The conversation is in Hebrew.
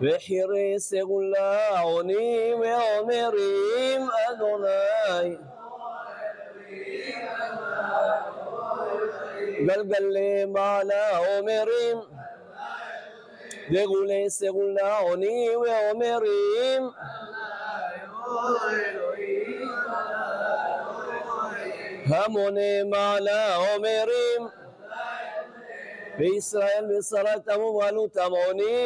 וחירי סגולה עונים ואומרים אדוני גלגלי מעלה אומרים דגולי סגולה עונים ואומרים המוני מעלה אומרים בישראל ושרתם ובעלותם עונים